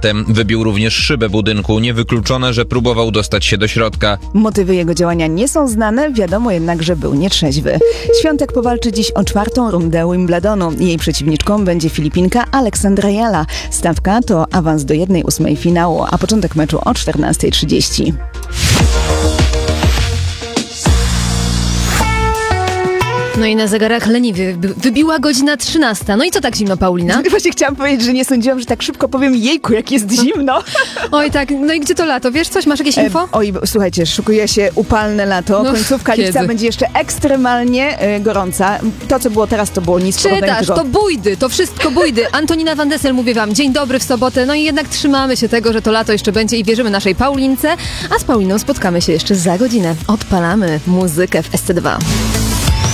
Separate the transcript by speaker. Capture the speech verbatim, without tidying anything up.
Speaker 1: granatem. Wybił również szybę budynku. Niewykluczone, że próbował dostać się do środka.
Speaker 2: Motywy jego działania nie są znane, wiadomo jednak, że był nietrzeźwy. Świątek powalczy dziś o czwartą rundę Wimbledonu. Jej przeciwniczką będzie Filipinka Aleksandra Jala. Stawka to awans do jednej ósmej finału, a początek meczu o czternasta trzydzieści.
Speaker 3: No i na zegarach leniwie wybiła godzina trzynasta. No i co tak zimno, Paulina?
Speaker 2: Właśnie chciałam powiedzieć, że nie sądziłam, że tak szybko powiem jejku, jak jest zimno.
Speaker 3: Oj tak, no i gdzie to lato? Wiesz coś? Masz jakieś info?
Speaker 2: E, oj, słuchajcie, szykuje się upalne lato.
Speaker 3: No,
Speaker 2: Końcówka
Speaker 3: kiedy?
Speaker 2: lipca będzie jeszcze ekstremalnie e, gorąca. To, co było teraz, to było nic w porównaniu
Speaker 3: Czytasz,
Speaker 2: do tego.
Speaker 3: to bójdy, to wszystko bójdy. Antonina Van Dessel, mówię wam, dzień dobry w sobotę. No i jednak trzymamy się tego, że to lato jeszcze będzie i wierzymy naszej Paulince. A z Pauliną spotkamy się jeszcze za godzinę. Odpalamy muzykę w S C dwa.